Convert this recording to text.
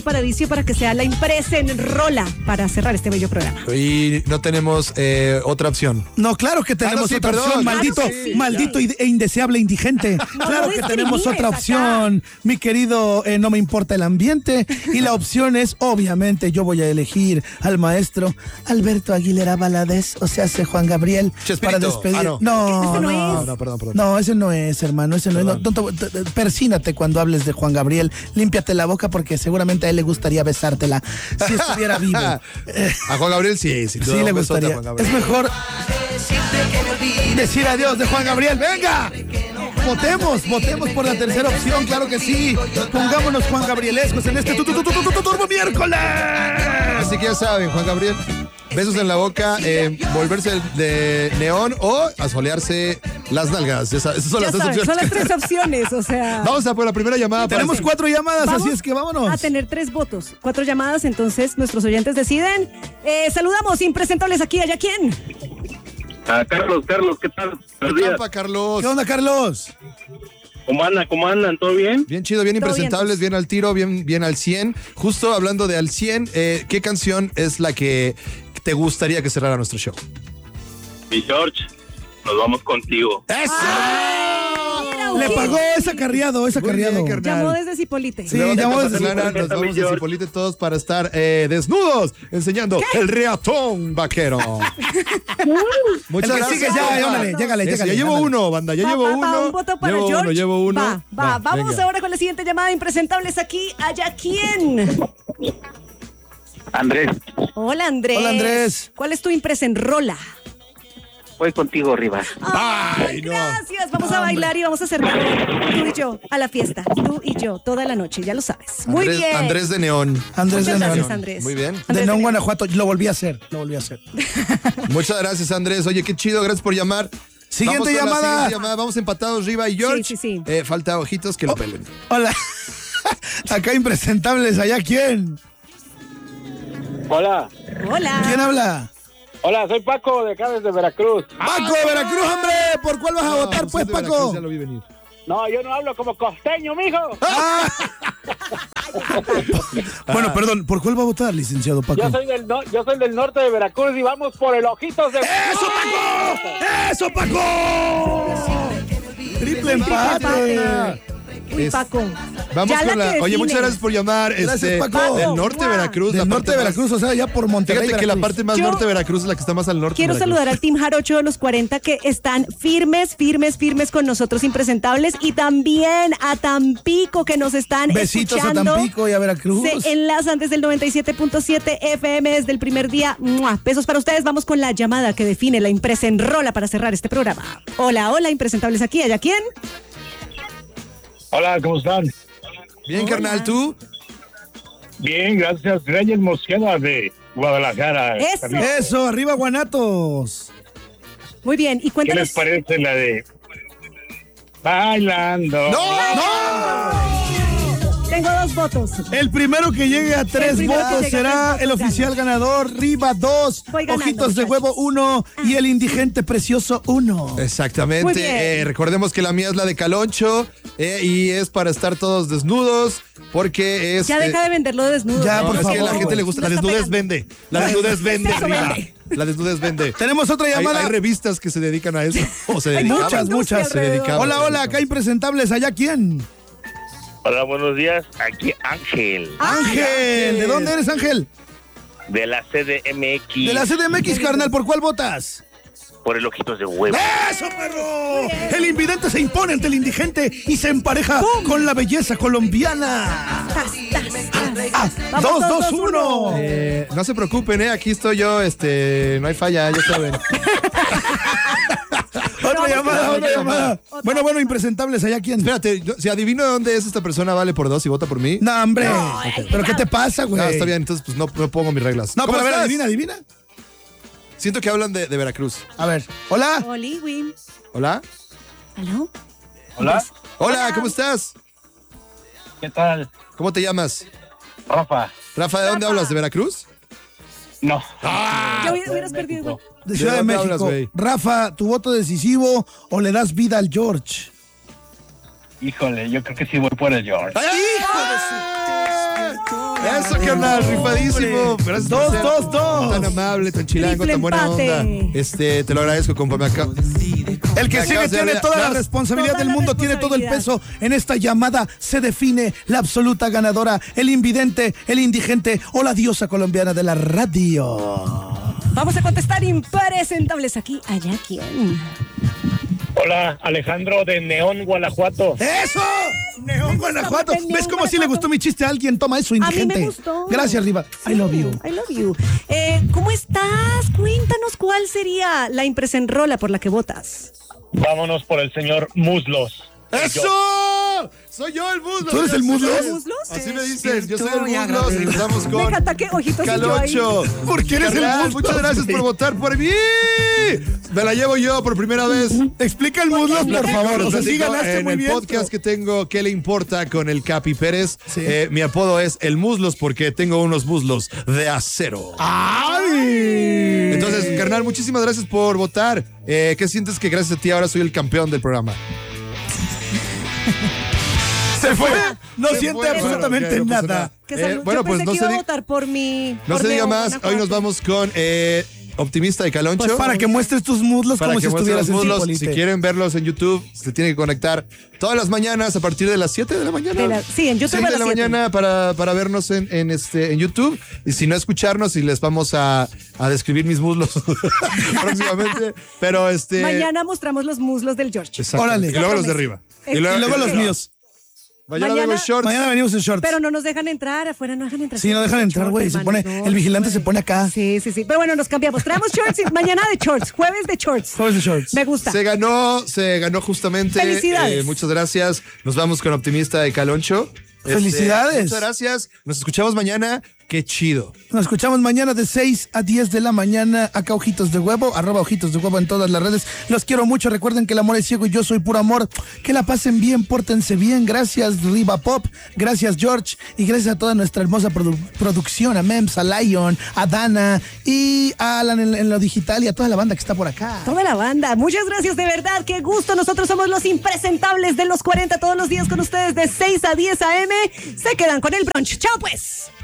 Paradiso para que sea la impresa en rola para cerrar este bello programa. Y no tenemos otra opción. No, claro que tenemos sí, otra perdón. opción, Claro maldito, que sí, maldito e indeseable indigente. Claro que tenemos otra opción, mi querido, no me importa el ambiente. Y la opción es, obviamente, yo voy a elegir al maestro Alberto Aguilera Valadez, o sea, Juan Gabriel, Chespirito. para despedir. No, perdón. No, ese no es, hermano, ese no es. Persínate cuando hables de Juan Gabriel, límpiate la boca porque seguramente a él le gustaría besártela si estuviera vivo. A Juan Gabriel sí le gustaría. Es mejor decir adiós de Juan Gabriel. ¡Venga! Votemos por la tercera opción, claro que sí. Pongámonos Juan Gabrielescos en este Turbo Miércoles. Así que ya saben, Juan Gabriel, besos en la boca, volverse de neón o asolearse las nalgas. Esas son las tres opciones. Son las tres opciones, o sea. Vamos a por la primera llamada. Tenemos 4 llamadas, así es que vámonos. A tener 3 votos, 4 llamadas, entonces nuestros oyentes deciden. Saludamos, impresentables aquí, ¿allá quién? Carlos, ¿qué tal? Carlos. ¿Qué onda, Carlos? ¿Cómo andan? ¿Todo bien? Bien chido, bien impresentables, bien al tiro, bien al 100. Justo hablando de al 100, ¿qué canción es la que te gustaría que cerrara nuestro show? Mi George, nos vamos contigo. ¡Eso! Le pagó ese acarreado. Bien, Llamó desde Cipolite. Sí, llamó desde Cipolite. Nos vamos de Cipolite todos para estar desnudos, enseñando el reatón vaquero. Muchas gracias. Llégale. Ya llevo uno, banda, ya llevo uno. Un voto para George. Llevo uno. Vamos venga. ahora con la siguiente llamada de impresentables aquí, ¿allá quién? Andrés, Hola, Andrés. Hola, Andrés. ¿Cuál es tu impresa en rola? voy contigo, Rivas. Ay, no. Gracias, vamos a bailar y vamos a hacer tú y yo a la fiesta. Tú y yo, toda la noche, ya lo sabes. Muy bien. Andrés de Neón. Andrés de Muchas Neón. gracias, Andrés. Muy bien. De Neón, Guanajuato. Lo volví a hacer. Muchas gracias, Andrés. Oye, qué chido, gracias por llamar. Siguiente llamada. Vamos empatados, Riva y George. Sí. Falta ojitos que lo pelen. Hola. Acá impresentables, ¿allá quién? Hola. ¿Quién habla? Hola, soy Paco, de acá desde Veracruz. Paco de Veracruz, hombre. ¿Por cuál vas a votar, pues, Paco? Ya lo vi venir. No, yo no hablo como costeño, mijo. Bueno, perdón, ¿por cuál va a votar, licenciado Paco? Yo soy del norte de Veracruz y vamos por el Ojitos de... ¡Eso, Paco! ¡Triple empate! Uy, Paco. Vamos Ya con la la. que Oye, define. muchas gracias por llamar. Gracias, Paco. Del norte de Veracruz. Del norte de Veracruz, o sea, ya por Monterrey. Fíjate que la parte más Yo norte de Veracruz es la que está más al norte. Quiero de Veracruz. saludar al Team Jarocho de los 40 que están firmes con nosotros, impresentables. Y también a Tampico que nos están Besitos escuchando. a Tampico y a Veracruz. Se enlazan desde el 97.7 FM desde el primer día. ¡Mua! Besos para ustedes. Vamos con la llamada que define la impresa en rola para cerrar este programa. Hola, impresentables aquí. ¿Allá quién? Hola, ¿cómo están? Bien, Hola. carnal, ¿tú? Bien, gracias. Reyes Mosqueda de Guadalajara. Eso, arriba Guanatos. Muy bien. Y ¿Qué cuéntanos. les parece la de Bailando? ¡No! Tengo 2 votos. El primero que llegue a 3 primero que votos llegue a será 3 el votos oficial ganador. Riva 2, Voy ganando, Ojitos de muchachos. Huevo 1 y el indigente precioso 1. Muy Exactamente. bien. Recordemos que la mía es la de Caloncho y es para estar todos desnudos porque es. Ya deja de venderlo de desnudo. Ya, No, por es que a la favor. gente le gusta. La No está desnudez pegando. vende. La desnudez vende, Eso Riva. vende. La desnudez vende. Tenemos otra llamada. Hay revistas que se dedican a eso. O se Hay dedicaban. muchas. Se dedicaban. Hola, acá impresentables. ¿Allá quién? Hola, buenos días. Aquí Ángel, Ángel. ¿De dónde eres, Ángel? de la CDMX. De la CDMX, carnal. ¿Por cuál votas? Por el Ojitos de Huevo. ¡Eso, perro! El invidente se impone ante el indigente y se empareja con la belleza colombiana. Vamos, 2-2-1. No se preocupen, aquí estoy yo, no hay falla, ya saben. Otra llamada. Bueno, impresentables, ¿allá quién? Espérate, si adivino de dónde es esta persona, vale por 2 y vota por mí. No, hombre. ¿Pero qué te pasa, güey? No, está bien, entonces pues no pongo mis reglas. No, ¿Cómo pero a ver, estás? adivina. Siento que hablan de Veracruz. A ver, hola. Oli, Wim. ¿Hola? ¿Aló? Hola, Hola, ¿cómo estás? ¿qué tal? ¿Cómo te llamas? Rafa. Rafa, ¿de dónde hablas? ¿De Veracruz? No. Ya hubieras perdido igual. De Ciudad de dónde México. hablas, güey? Rafa, ¿tu voto decisivo o le das vida al George? Híjole, yo creo que sí voy por el George. ¡Hijo de su... Eso, carnal, rifadísimo. Gracias por ser 2. tan amable, tan chilango, Triple tan buena empate. onda. Te lo agradezco, compa. El que Me sigue acabas de tiene abrir- toda la me has- responsabilidad toda del la mundo, tiene todo el peso. responsabilidad. En esta llamada se define la absoluta ganadora, el invidente, el indigente o la diosa colombiana de la radio. Vamos a contestar impresentables aquí. Allá, ¿quién? Hola, Alejandro de Neón, Guanajuato. ¡Eso! Neón Guanajuato. de Neón, ¿Ves cómo si le Guanajuato? gustó mi chiste a alguien? Toma eso, indigente. A mí me gustó. Gracias, Riva. I love you. I love you. ¿Cómo estás? Cuéntanos cuál sería la impresenrola por la que votas. Vámonos por el señor Muslos. ¡Eso! Soy yo el muslo. ¿Tú eres el muslo? ¿El muslo? Así me dicen. Yo soy el muslo. Y nos vamos con Deja ataque, ojitos y yo ahí. Calocho. Porque eres el Carnal, muslo. muchas gracias por votar por mí. Me la llevo yo por primera vez. Explica el muslo, por favor. O sea, sí Platico ganaste en muy el bien. podcast que tengo, ¿qué le importa? Con el Capi Pérez. Sí. Mi apodo es el Muslos porque tengo unos muslos de acero. ¡Ay! Entonces, carnal, muchísimas gracias por votar. ¿Qué sientes que gracias a ti ahora soy el campeón del programa? Se fue. No Se siente fue, absolutamente bueno, no pasa nada. Que salud. bueno, Yo pues pensé no que se, iba a votar por mí. no por se diga León, más. Guanajuato. Hoy nos vamos con Optimista de Caloncho. Pues para que muestres tus muslos Para como que si muestren estuvieras los en muslos. Cipolite. Si quieren verlos en YouTube, se tienen que conectar todas las mañanas a partir de las 7 de la mañana. Sí, en YouTube 6 a de las la 7. mañana para vernos en YouTube. Y si no, escucharnos y les vamos a describir mis muslos próximamente. Pero Mañana mostramos los muslos del George. Exacto. Órale. Y luego los de arriba. Y luego los míos. Mañana Mañana- vemos shorts. Mañana venimos en shorts. Pero no nos dejan entrar, afuera no dejan entrar. Sí, no dejan entrar, güey. Se pone, hermano, no, el vigilante no se pone acá. Sí. Pero bueno, nos cambiamos. Traemos shorts y mañana de shorts, jueves de shorts. Jueves de shorts. Me gusta. Se ganó justamente. Felicidades. Muchas gracias. Nos vamos con Optimista de Caloncho. Felicidades. Muchas gracias. Nos escuchamos mañana. Qué chido. Nos escuchamos mañana de 6 a 10 de la mañana. Acá Ojitos de Huevo, @Ojitos de Huevo en todas las redes. Los quiero mucho. Recuerden que el amor es ciego y yo soy puro amor. Que la pasen bien, pórtense bien. Gracias, Riva Pop. Gracias, George. Y gracias a toda nuestra hermosa producción. A Mems, a Lion, a Dana y a Alan en lo digital y a toda la banda que está por acá. Toda la banda. Muchas gracias, de verdad. Qué gusto. Nosotros somos los impresentables de los 40 todos los días con ustedes de 6 a 10 a.m. Se quedan con el brunch. Chao, pues.